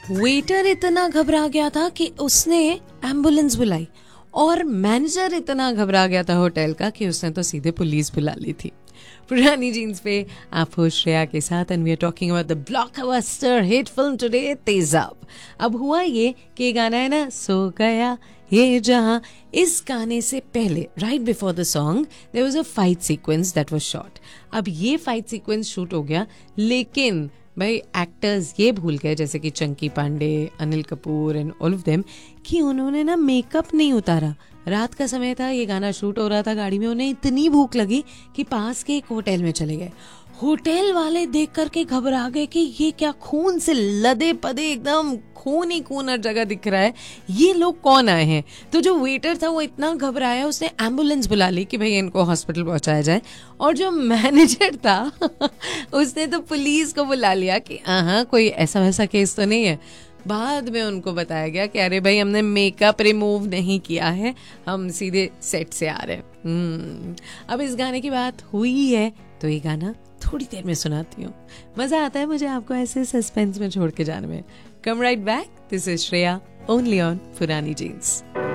Waiter इतना घबरा गया था कि उसने एम्बुलेंस बुलाई और मैनेजर इतना घबरा गया था होटल का कि उसने तो सीधे पुलिस बुला ली थी। पुरानी जीन्स पे आप हो श्रेया के साथ and we are talking about the blockbuster hit film today तेजाब। अब हुआ ये कि ये गाना है ना, सो गया ये जहां, इस गाने से पहले right before the song there was a fight sequence that was shot. अब ये फाइट सीक्वेंस शूट हो गया, लेकिन भाई एक्टर्स ये भूल गए, जैसे कि Chunky Pandey, Anil Kapoor and all of them, कि उन्होंने ना मेकअप नहीं उतारा। रात का समय था, ये गाना शूट हो रहा था गाड़ी में, उन्हें इतनी भूख लगी कि पास के एक होटल में चले गए। होटल वाले देख करके घबरा गए कि ये क्या खून से लदे पदे, एकदम खून ही खून हर जगह दिख रहा है, ये लोग कौन आए हैं। तो जो वेटर था वो इतना घबराया, उसने एम्बुलेंस बुला ली कि भाई इनको हॉस्पिटल पहुंचाया जाए। और जो मैनेजर था उसने तो पुलिस को बुला लिया कि हाँ कोई ऐसा वैसा केस तो नहीं है। बाद में उनको बताया गया कि अरे भाई हमने मेकअप रिमूव नहीं किया है, हम सीधे सेट से आ रहे हैं। अब इस गाने की बात हुई है तो ये गाना थोड़ी देर में सुनाती हूँ। मजा आता है मुझे आपको ऐसे सस्पेंस में छोड़ के जाने में। कम right back, this is Shreya, only on पुरानी जीन्स।